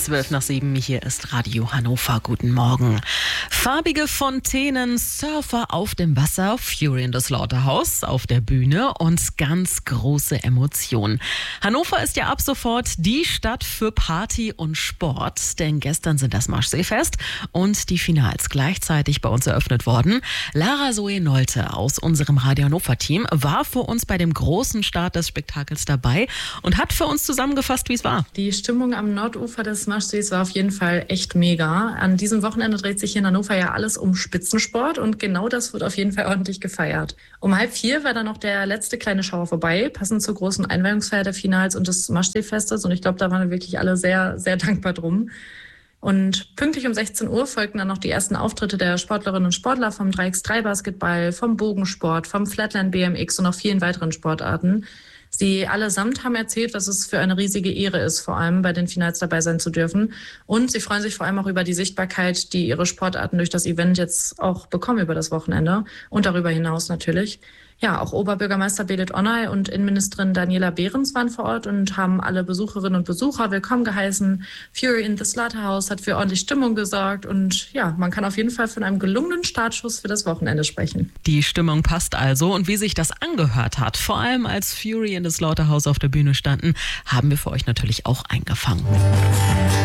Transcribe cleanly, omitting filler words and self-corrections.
7:12. Hier ist Radio Hannover. Guten Morgen. Farbige Fontänen, Surfer auf dem Wasser, Fury in the Slaughterhouse auf der Bühne und ganz große Emotionen. Hannover ist ja ab sofort die Stadt für Party und Sport, denn gestern sind das Maschseefest und die Finals gleichzeitig bei uns eröffnet worden. Lara Zoe Nolte aus unserem Radio Hannover-Team war für uns bei dem großen Start des Spektakels dabei und hat für uns zusammengefasst, wie es war. Die Stimmung am Nordufer des Maschsees war auf jeden Fall echt mega. An diesem Wochenende dreht sich hier in Hannover ja alles um Spitzensport und genau das wird auf jeden Fall ordentlich gefeiert. Um 3:30 war dann noch der letzte kleine Schauer vorbei, passend zur großen Einweihungsfeier der Finals und des Maschseefestes, und ich glaube, da waren wir wirklich alle sehr, sehr dankbar drum. Und pünktlich um 16 Uhr folgten dann noch die ersten Auftritte der Sportlerinnen und Sportler vom 3x3-Basketball, vom Bogensport, vom Flatland BMX und noch vielen weiteren Sportarten. Sie allesamt haben erzählt, was es für eine riesige Ehre ist, vor allem bei den Finals dabei sein zu dürfen. Und sie freuen sich vor allem auch über die Sichtbarkeit, die ihre Sportarten durch das Event jetzt auch bekommen über das Wochenende und darüber hinaus natürlich. Ja, auch Oberbürgermeister Belit Onay und Innenministerin Daniela Behrens waren vor Ort und haben alle Besucherinnen und Besucher willkommen geheißen. Fury in the Slaughterhouse hat für ordentlich Stimmung gesorgt und ja, man kann auf jeden Fall von einem gelungenen Startschuss für das Wochenende sprechen. Die Stimmung passt also, und wie sich das angehört hat, vor allem als Fury in the Slaughterhouse auf der Bühne standen, haben wir für euch natürlich auch eingefangen.